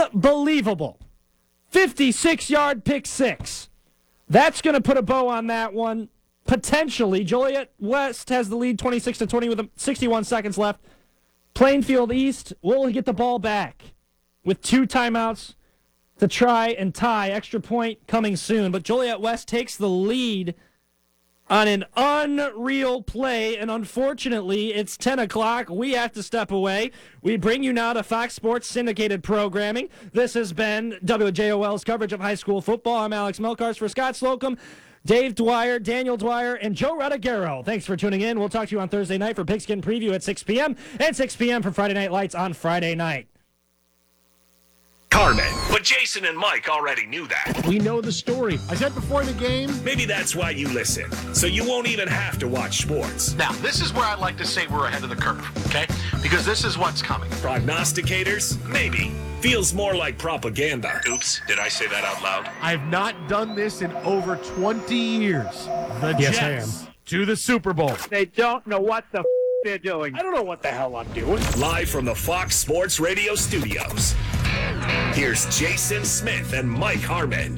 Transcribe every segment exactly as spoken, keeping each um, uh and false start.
Unbelievable. fifty-six-yard pick six. That's going to put a bow on that one. Potentially, Joliet West has the lead twenty-six to twenty with sixty-one seconds left. Plainfield East will get the ball back with two timeouts to try and tie. Extra point coming soon. But Joliet West takes the lead on an unreal play, and unfortunately, it's ten o'clock. We have to step away. We bring you now to Fox Sports syndicated programming. This has been W J O L's coverage of high school football. I'm Alex Melkars for Scott Slocum, Dave Dwyer, Daniel Dwyer, and Joe Radagaro. Thanks for tuning in. We'll talk to you on Thursday night for Pigskin Preview at six p.m. and six p.m. for Friday Night Lights on Friday night. Carmen. But Jason and Mike already knew that. We know the story. I said before the game. Maybe that's why you listen, so you won't even have to watch sports. Now, this is where I like to say we're ahead of the curve, okay? Because this is what's coming. Prognosticators? Maybe. Feels more like propaganda. Oops, did I say that out loud? I've not done this in over twenty years. The Yes, Jets I am. to the Super Bowl. They don't know what the f- they're doing. I don't know what the hell I'm doing. Live from the Fox Sports Radio studios. Here's Jason Smith and Mike Harmon.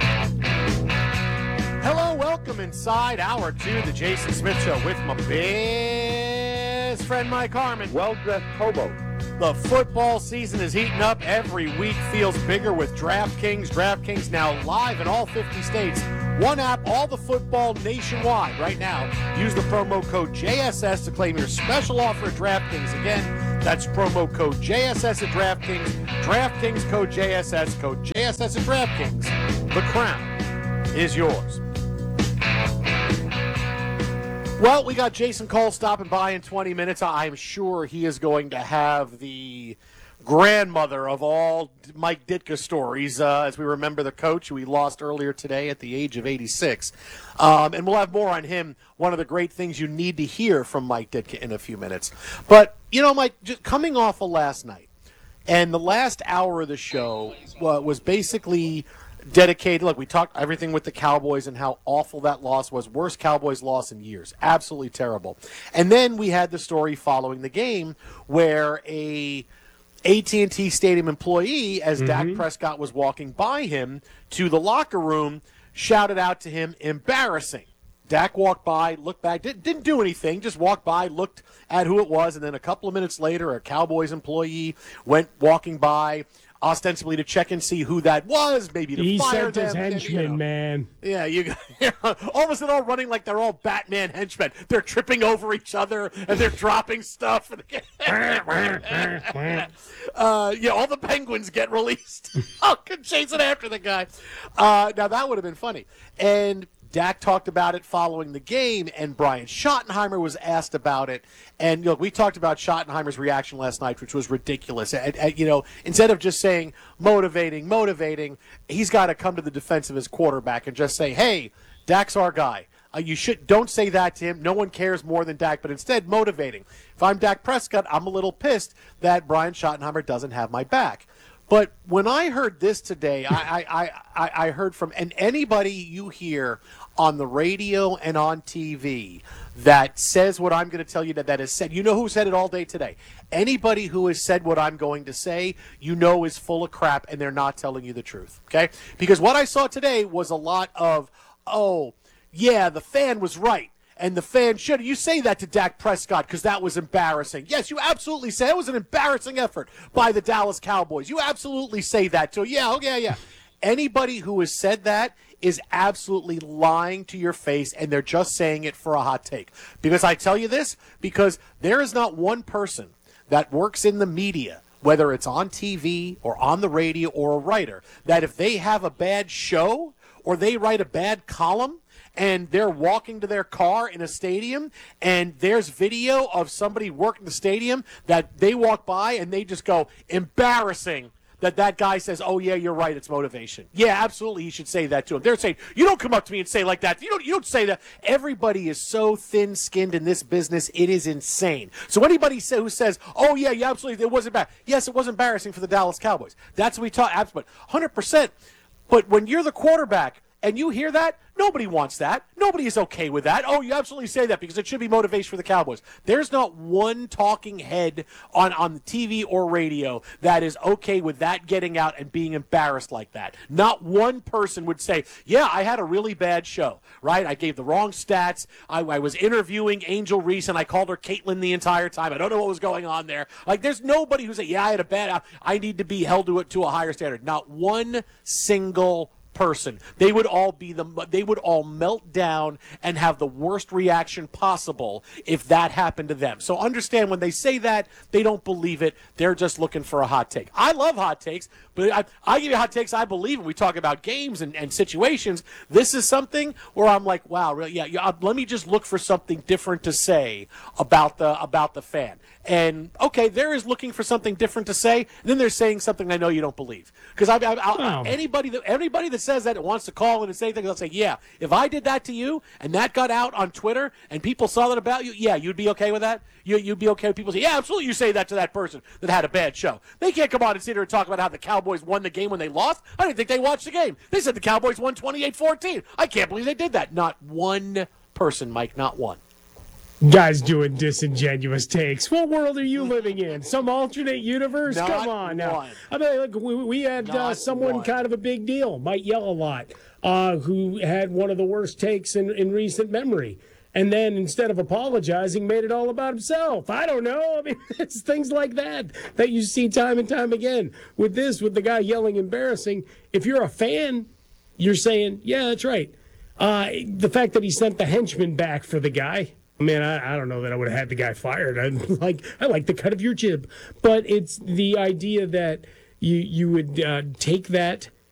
Hello, welcome inside hour two, the Jason Smith Show with my best friend Mike Harmon. Well-dressed hobo. The football season is heating up. Every week feels bigger with DraftKings. DraftKings now live in all fifty states. One app, all the football nationwide. Right now, use the promo code J S S to claim your special offer at DraftKings. Again, that's promo code J S S at DraftKings. DraftKings code J S S, code J S S at DraftKings. The crown is yours. Well, we got Jason Cole stopping by in twenty minutes. I'm sure he is going to have the grandmother of all Mike Ditka stories uh, as we remember the coach who we lost earlier today at the age of eighty-six. Um, and we'll have more on him, one of the great things you need to hear from Mike Ditka in a few minutes. But, you know, Mike, just coming off of last night, and the last hour of the show uh, was basically dedicated. Look, we talked everything with the Cowboys and how awful that loss was. Worst Cowboys loss in years. Absolutely terrible. And then we had the story following the game where a A T and T Stadium employee, as mm-hmm. Dak Prescott was walking by him to the locker room, shouted out to him, embarrassing. Dak walked by, looked back, didn't, didn't do anything, just walked by, looked at who it was, and then a couple of minutes later, a Cowboys employee went walking by, ostensibly to check and see who that was, maybe to he fire sent them. his henchmen, you know. man. Yeah, you yeah, all of a sudden all running like they're all Batman henchmen. They're tripping over each other and they're dropping stuff. uh, yeah, all the penguins get released. Oh, chasing after the guy. Uh, now that would have been funny. And Dak talked about it following the game, and Brian Schottenheimer was asked about it. And you know, we talked about Schottenheimer's reaction last night, which was ridiculous. And, and, you know, instead of just saying motivating, motivating, he's got to come to the defense of his quarterback and just say, "Hey, Dak's our guy. Uh, you should don't say that to him. No one cares more than Dak." But instead, motivating. If I'm Dak Prescott, I'm a little pissed that Brian Schottenheimer doesn't have my back. But when I heard this today, I, I, I, I heard from and anybody you hear on the radio and on T V that says what I'm going to tell you that that is said. You know who said it all day today. Anybody who has said what I'm going to say, you know is full of crap and they're not telling you the truth. Okay? Because what I saw today was a lot of, oh, yeah, the fan was right. And the fan should. You say that to Dak Prescott because that was embarrassing. Yes, you absolutely say it was an embarrassing effort by the Dallas Cowboys. You absolutely say that to yeah, oh, yeah, yeah. Anybody who has said that is absolutely lying to your face, and they're just saying it for a hot take. Because I tell you this, because there is not one person that works in the media, whether it's on T V or on the radio or a writer, that if they have a bad show or they write a bad column, and they're walking to their car in a stadium, and there's video of somebody working the stadium that they walk by and they just go, embarrassing, that that guy says, oh, yeah, you're right, it's motivation. Yeah, absolutely, he should say that to him. They're saying, you don't come up to me and say like that. You don't, you don't say that. Everybody is so thin-skinned in this business, it is insane. So anybody say, who says, oh, yeah, yeah, absolutely, it wasn't bad. Yes, it was embarrassing for the Dallas Cowboys. That's what we talk, but one hundred percent. But when you're the quarterback, and you hear that, nobody wants that. Nobody is okay with that. Oh, you absolutely say that because it should be motivation for the Cowboys. There's not one talking head on, on the T V or radio that is okay with that getting out and being embarrassed like that. Not one person would say, yeah, I had a really bad show, right? I gave the wrong stats. I, I was interviewing Angel Reese, and I called her Caitlin the entire time. I don't know what was going on there. Like, there's nobody who say, yeah, I had a bad, I need to be held to it to a higher standard. Not one single person. They would all be the they would all melt down and have the worst reaction possible if that happened to them. So understand, when they say that, they don't believe it. They're just looking for a hot take. I love hot takes, but I, I give you hot takes I believe in. We talk about games and, and situations. This is something where I'm like, wow, really, yeah, yeah, let me just look for something different to say about the about the fan. And, okay, there is looking for something different to say, and then they're saying something I know you don't believe. Because I, I, I, Wow. anybody that anybody that says that and wants to call in and say things, I'll say, yeah, if I did that to you and that got out on Twitter and people saw that about you, yeah, you'd be okay with that? You, you'd be okay with people saying, yeah, absolutely, you say that to that person that had a bad show. They can't come on and sit here and talk about how the Cowboys won the game when they lost. I didn't think they watched the game. They said the Cowboys won twenty-eight fourteen. I can't believe they did that. Not one person, Mike, not one. Guys doing disingenuous takes. What world are you living in? Some alternate universe? Not Come on now. one. I mean, look, we, we had uh, Not someone one. kind of a big deal, might yell a lot, uh, who had one of the worst takes in, in recent memory. And then instead of apologizing, made it all about himself. I don't know. I mean, it's things like that that you see time and time again. With this, with the guy yelling embarrassing, if you're a fan, you're saying, yeah, that's right. Uh, the fact that he sent the henchman back for the guy, man, I, I don't know that I would have had the guy fired. I like I like the cut of your jib, but it's the idea that you you would uh, take that